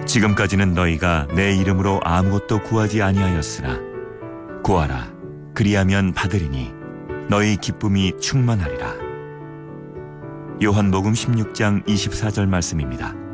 지금까지는 너희가 내 이름으로 아무것도 구하지 아니하였으나 구하라 그리하면 받으리니 너희 기쁨이 충만하리라. 요한복음 16장 24절 말씀입니다.